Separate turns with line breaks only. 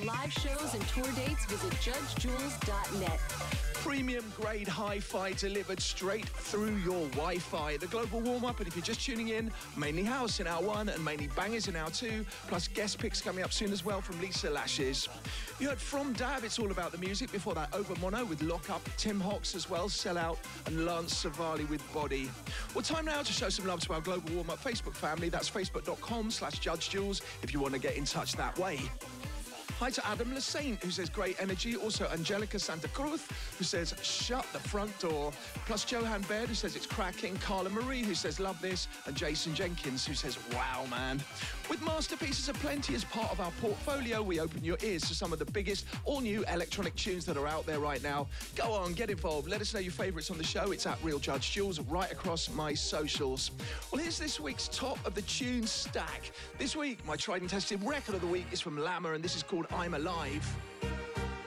live shows and tour dates, visit judgejules.net.
Premium grade hi-fi delivered straight through your Wi-Fi. The Global Warm-Up, and if you're just tuning in, mainly house in hour 1 and mainly bangers in hour 2, plus guest picks coming up soon as well from Lisa Lashes. You heard From Dab, It's All About the Music. Before that, Over Mono with Lock Up, Tim Hawks as well, Sell Out, and Lance Savali with Body. Well, time now to show some love to our Global Warm-Up Facebook family. That's facebook.com/JudgeJules if you want to get in touch that way. Hi to Adam Lasaint, who says great energy. Also Angelica Santa Cruz, who says shut the front door. Plus Johan Baird, who says it's cracking. Carla Marie, who says love this. And Jason Jenkins, who says wow, man. With masterpieces aplenty as part of our portfolio, we open your ears to some of the biggest all-new electronic tunes that are out there right now. Go on, get involved. Let us know your favourites on the show. It's at Real Judge Jules right across my socials. Well, here's this week's top of the tune stack. This week, my tried and tested record of the week is from Lama, and this is called I'm Alive.